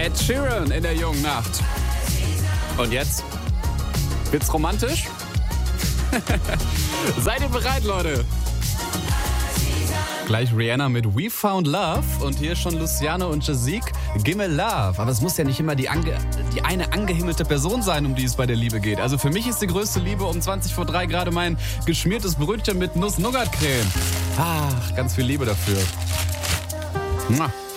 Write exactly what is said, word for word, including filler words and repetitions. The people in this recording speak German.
Ed Sheeran in der jungen Nacht. Und jetzt? Wird's romantisch? Seid ihr bereit, Leute? Gleich Rihanna mit We Found Love und hier schon Luciano und Jazik, Gimme Love. Aber es muss ja nicht immer die, ange, die eine angehimmelte Person sein, um die es bei der Liebe geht. Also für mich ist die größte Liebe um zwanzig vor drei gerade mein geschmiertes Brötchen mit Nuss-Nougat-Creme. Ach, ganz viel Liebe dafür. Mua.